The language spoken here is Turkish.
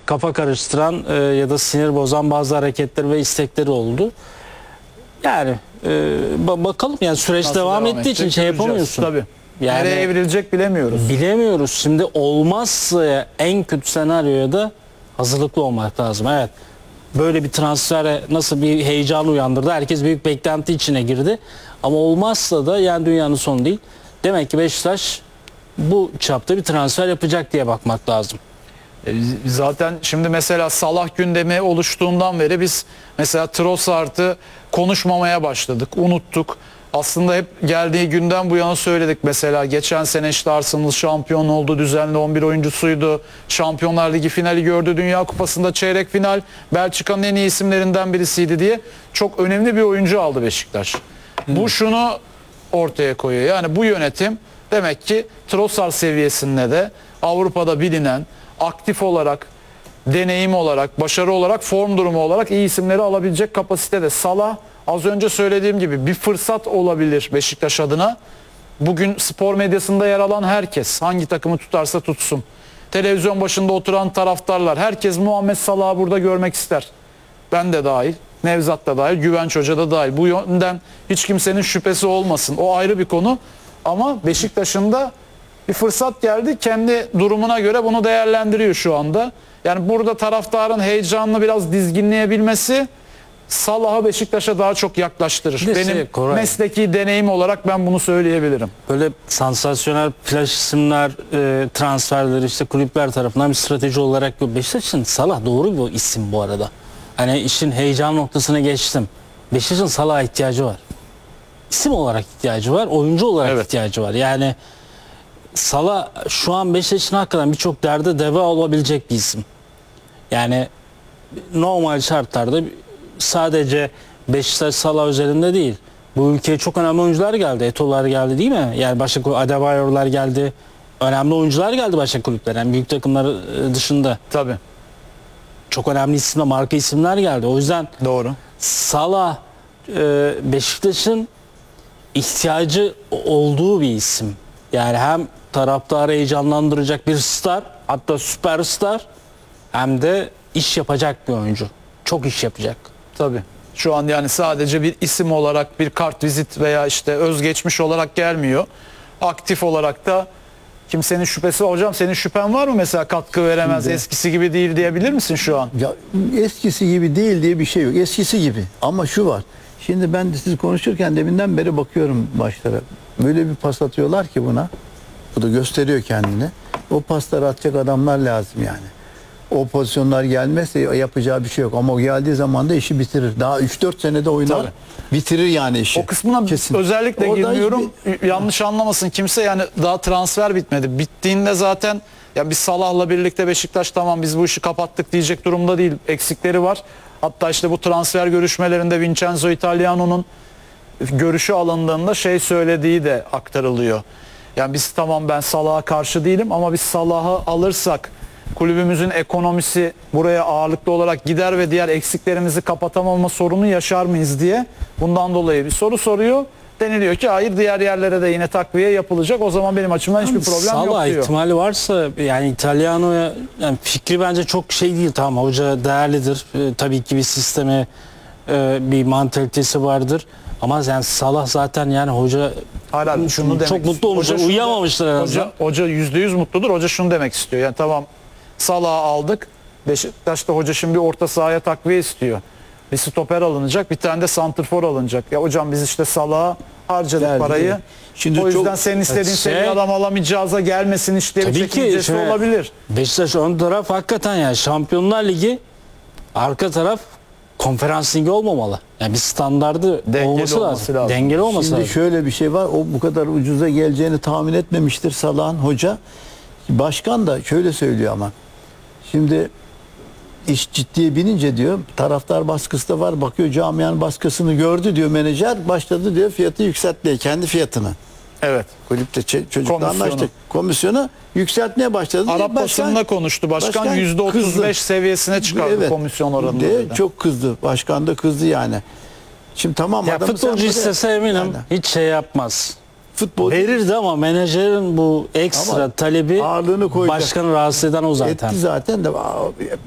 kafa karıştıran ya da sinir bozan bazı hareketleri ve istekleri oldu. Yani bakalım, yani süreç Nasıl devam devam ettiği için edecek şey göreceğiz. yapamıyorsun. Tabii. Yani Nereye evrilecek bilemiyoruz. bilemiyoruz. Şimdi olmazsa en kötü senaryoya da hazırlıklı olmak lazım. Evet. Böyle bir transfer nasıl bir heyecan uyandırdı. Herkes büyük beklenti içine girdi. Ama olmazsa da yani dünyanın sonu değil. Demek ki Beşiktaş bu çapta bir transfer yapacak diye bakmak lazım. Zaten şimdi mesela Salah gündemi oluştuğundan beri biz mesela Trossard'ı konuşmamaya başladık. Unuttuk. Aslında hep geldiği günden bu yana söyledik. Mesela geçen sene işte Arsenal şampiyon oldu. Düzenli 11 oyuncusuydu. Şampiyonlar Ligi finali gördü. Dünya Kupası'nda çeyrek final. Belçika'nın en iyi isimlerinden birisiydi diye. Çok önemli bir oyuncu aldı Beşiktaş. Bu şunu ortaya koyuyor. Yani bu yönetim demek ki Trossard seviyesinde de Avrupa'da bilinen, aktif olarak, deneyim olarak, başarı olarak, form durumu olarak iyi isimleri alabilecek kapasitede. Salah az önce söylediğim gibi bir fırsat olabilir Beşiktaş adına. Bugün spor medyasında yer alan herkes, hangi takımı tutarsa tutsun, televizyon başında oturan taraftarlar, herkes Muhammed Salah'ı burada görmek ister. Ben de dahil, Nevzat da dahil, Güvenç Hoca da dahil. Bu yönden hiç kimsenin şüphesi olmasın. O ayrı bir konu. Ama Beşiktaş'ın da bir fırsat geldi. Kendi durumuna göre bunu değerlendiriyor şu anda. Yani burada taraftarın heyecanını biraz dizginleyebilmesi Salah'ı Beşiktaş'a daha çok yaklaştırır. Bir de Benim Koray, mesleki deneyim olarak ben bunu söyleyebilirim. böyle sansasyonel flash isimler transferleri işte kulüpler tarafından bir strateji olarak Beşiktaş'ın Salah doğru bir isim bu arada. Hani işin heyecan noktasına geçtim. Beşiktaş'ın Salah'a ihtiyacı var. İsim olarak ihtiyacı var, oyuncu olarak Evet. ihtiyacı var. Yani Salah şu an Beşiktaş'ın hakikaten birçok derde deva olabilecek bir isim. Yani normal şartlarda sadece Beşiktaş Salah üzerinde değil. Bu ülkeye çok önemli oyuncular geldi. Eto'lar geldi değil mi? Yani başka Adebayor'lar geldi. Önemli oyuncular geldi başka kulüpler. Yani büyük takımlar dışında. Tabii. Çok önemli isimler, marka isimler geldi. O yüzden Doğru. Salah Beşiktaş'ın ihtiyacı olduğu bir isim. Yani hem taraftarı heyecanlandıracak bir star, hatta süperstar, hem de iş yapacak bir oyuncu. Çok iş yapacak. Tabii. Şu an yani sadece bir isim olarak, bir kart vizit veya işte özgeçmiş olarak gelmiyor. Aktif olarak da kimsenin şüphesi. Hocam senin şüphen var mı mesela katkı veremez, Şimdi- eskisi gibi değil diyebilir misin şu an? Ya eskisi gibi değil diye bir şey yok. Eskisi gibi. Ama şu var. Şimdi ben de siz konuşurken deminden beri bakıyorum maçlara. Böyle bir pas atıyorlar ki buna. Bu da gösteriyor kendini. O pasları atacak adamlar lazım yani. O pozisyonlar gelmezse yapacağı bir şey yok. Ama o geldiği zaman da işi bitirir. Daha 3-4 senede oynar. Tabii. Bitirir yani işi. O kısmına Kesin. özellikle Orada girmiyorum. Yanlış anlamasın kimse, yani daha transfer bitmedi. Bittiğinde zaten ya biz Salah'la birlikte Beşiktaş tamam biz bu işi kapattık diyecek durumda değil. Eksikleri var. Hatta işte bu transfer görüşmelerinde Vincenzo Italiano'nun görüşü alındığında şey söylediği de aktarılıyor. Yani biz tamam ben Salah'a karşı değilim ama biz Salah'ı alırsak kulübümüzün ekonomisi buraya ağırlıklı olarak gider ve diğer eksiklerimizi kapatamama sorunu yaşar mıyız diye bundan dolayı bir soru soruyor. Deniliyor ki hayır, diğer yerlere de yine takviye yapılacak. O zaman benim açımdan hiçbir problem Salah yok diyor. ihtimali varsa yani İtalyano'ya, yani fikri bence çok şey değil. Tamam, hoca değerlidir. Tabii ki bir sistemi, bir mantalitesi vardır. Ama yani Salah zaten yani hoca Hala şunu demek çok mutlu olmuş. Hoca şunu Uyuyamamışlar en azından. Hoca %100 mutludur. Hoca şunu demek istiyor. Yani tamam Salah'ı aldık. Beşiktaş'ta hoca şimdi bir orta sahaya takviye istiyor. Bir stoper alınacak, bir tane de santrfor alınacak. Ya hocam biz işte Salah'a harcadık Derdi parayı. değil. Şimdi O yüzden çok- senin istediğin Şey- seviye adam alamayacağıza gelmesin işleri Tabii ki çekincesi şimdi olabilir. Beşiktaş ön taraf hakikaten yani Şampiyonlar Ligi, arka taraf Konferans Ligi olmamalı. Yani bir standardı Dengeli olması olması lazım. lazım. Dengeli olması Şimdi lazım. şöyle bir şey var. O bu kadar ucuza geleceğini tahmin etmemiştir Salah'ın hoca. Başkan da şöyle söylüyor ama. Şimdi iş ciddiye binince diyor, taraftar baskısı da var. Bakıyor camianın baskısını gördü diyor menajer. Başladı diyor fiyatı yükseltmeye, kendi fiyatını. Evet. Kulüpte çocukla Komisyonu. anlaştık. Komisyonu yükseltmeye başladı. Arap basınında konuştu. Başkan %35 kızdı. seviyesine çıkardı Evet. komisyon oranını. De, dedi. çok kızdı. Başkan da kızdı yani. Şimdi tamam Ya adamı futbolcu sen istese eminim Yani hiç şey yapmaz. futbol Verirdi ama menajerin bu ekstra Ama talebi ağırlığını koyacak. başkanı rahatsız eden o zaten. etti zaten de